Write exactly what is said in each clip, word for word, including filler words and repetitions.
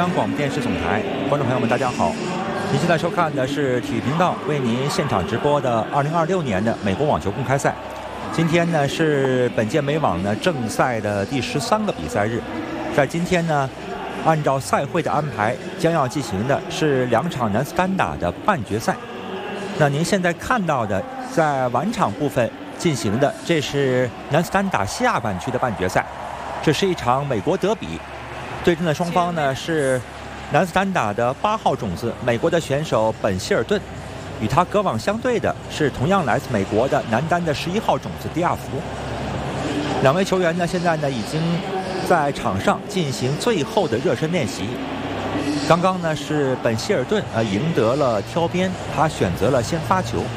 央广播电视总台，观众朋友们，大家好！您现在收看的是体育频道为您现场直播的二零二六年的美国网球公开赛。今天呢是本届美网呢正赛的第十三个比赛日，在今天呢，按照赛会的安排，将要进行的是两场男子单打的半决赛。那您现在看到的，在晚场部分进行的，这是男子单打下半区的半决赛。这是一场美国德比，对阵的双方呢是男子单打的八号种子美国的选手本希尔顿，与他隔网相对的是同样来自美国的男单的十一号种子迪亚福。两位球员呢现在呢已经在场上进行最后的热身练习。刚刚呢是本希尔顿呃赢得了挑边，他选择了先发球。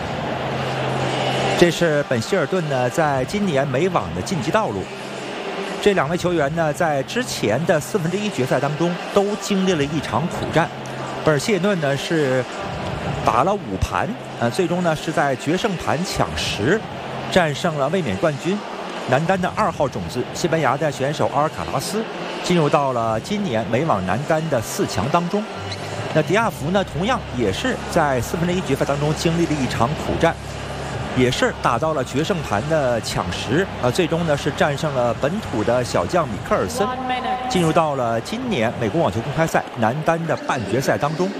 这是本希尔顿呢在今年美网的晋级道路。这两位球员呢，在之前的四分之一决赛当中都经历了一场苦战。本尔希尔顿呢是打了五盘，呃，最终呢是在决胜盘抢十，战胜了卫冕冠军男单的二号种子西班牙的选手阿尔卡拉斯，进入到了今年美网男单的四强当中。那迪亚福呢，同样也是在四分之一决赛当中经历了一场苦战。也是打到了决胜盘的抢十，呃，最终呢是战胜了本土的小将米克尔森，进入到了今年美国网球公开赛男单的半决赛当中。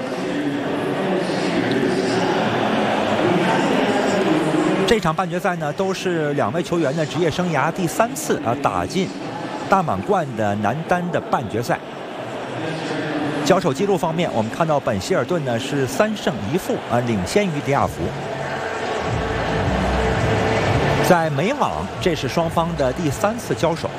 这场半决赛呢，都是两位球员的职业生涯第三次啊打进大满贯的男单的半决赛。交手记录方面，我们看到本希尔顿呢是三胜一负啊，领先于迪亚福。在美网，这是双方的第三次交手。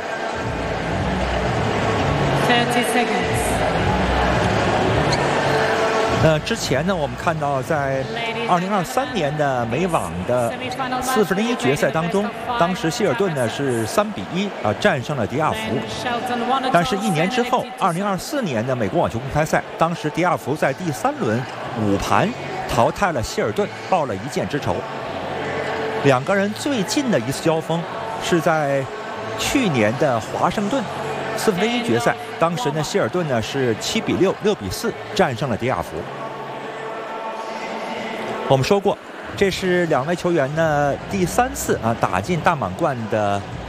那之前呢，我们看到在二零二三年的美网的四分之一决赛当中，当时希尔顿呢是三比一啊战胜了迪亚福。但是，一年之后，二零二四年的美国网球公开赛，当时迪亚福在第三轮五盘淘汰了希尔顿，报了一箭之仇。两个人最近的一次交锋是在去年的华盛顿四分之一决赛，当时呢希尔顿呢是七比六、六比四战胜了迪亚福。我们说过，这是两位球员呢第三次啊打进大满贯的